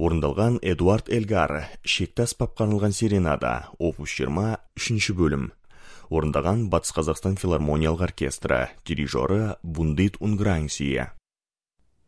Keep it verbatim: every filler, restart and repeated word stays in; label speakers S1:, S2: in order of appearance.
S1: Орындалған Эдуард Элгар, шекті аспапқа арналған серенада, опус жиырма үшінші бөлім. Орындаған Батыс Қазақстан филармониялық оркестрі, дирижері Бундит Унгрансия.